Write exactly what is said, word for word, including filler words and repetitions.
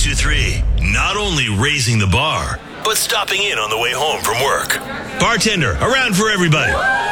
two three. Not only raising the bar, but stopping in on the way home from work. Bartender, around for everybody.